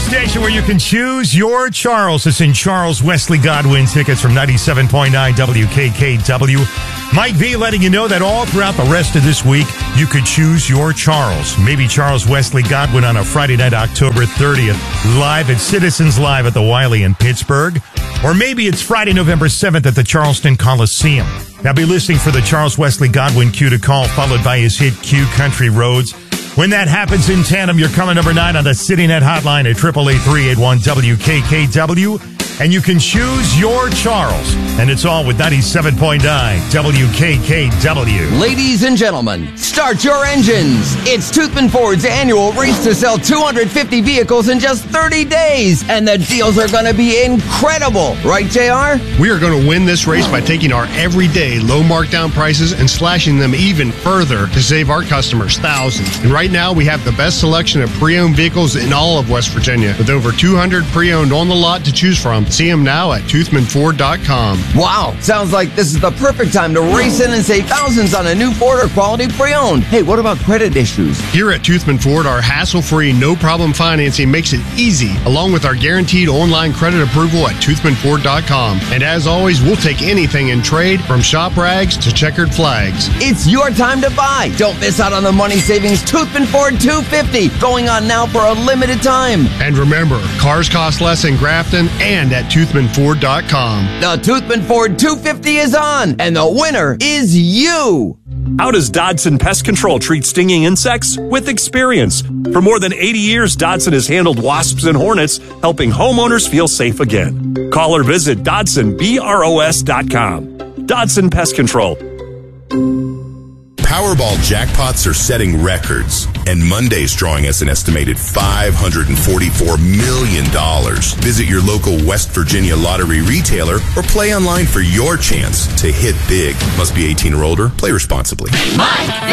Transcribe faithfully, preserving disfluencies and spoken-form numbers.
station where you can choose your Charles. It's in Charles Wesley Godwin tickets from ninety-seven point nine W K K W. Mike V letting you know that all throughout the rest of this week, you could choose your Charles. Maybe Charles Wesley Godwin on a Friday night, October thirtieth, live at Citizens Live at the Wiley in Pittsburgh. Or maybe it's Friday, November seventh at the Charleston Coliseum. Now be listening for the Charles Wesley Godwin cue to call, followed by his hit Q Country Roads. When that happens in tandem, you're coming number nine on the CityNet hotline at eight eight eight, three eight one, W K K W. And you can choose your Charles. And it's all with ninety-seven point nine W K K W. Ladies and gentlemen, start your engines. It's Toothman Ford's annual race to sell two hundred fifty vehicles in just thirty days. And the deals are going to be incredible. Right, J R? We are going to win this race by taking our everyday low markdown prices and slashing them even further to save our customers thousands. And right now, we have the best selection of pre-owned vehicles in all of West Virginia. With over two hundred pre-owned on the lot to choose from. See them now at Toothman Ford dot com. Wow, sounds like this is the perfect time to race in and save thousands on a new Ford or quality pre-owned. Hey, what about credit issues? Here at Toothman Ford, our hassle-free, no-problem financing makes it easy, along with our guaranteed online credit approval at Toothman Ford dot com. And as always, we'll take anything in trade, from shop rags to checkered flags. It's your time to buy. Don't miss out on the money savings Toothman Ford two fifty, going on now for a limited time. And remember, cars cost less in Grafton and at Toothman Ford dot com. The Toothman Ford two fifty is on, and the winner is you. How does Dodson Pest Control treat stinging insects? With experience. For more than eighty years, Dodson has handled wasps and hornets, helping homeowners feel safe again. Call or visit Dodson Bros dot com. Dodson Pest Control. Powerball jackpots are setting records, and Monday's drawing us an estimated five hundred forty-four million dollars. Visit your local West Virginia lottery retailer or play online for your chance to hit big. Must be eighteen or older. Play responsibly. Mike